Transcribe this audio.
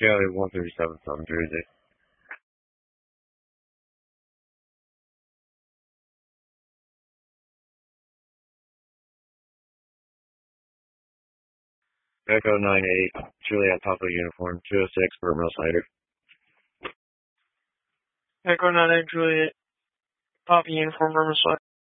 Charlie 137 Southern Jersey. Echo 98, Juliet Papa Uniform, 206, Burt Mills Hider. Echo 98, Juliet Papa Uniform, Burt Mills Hider.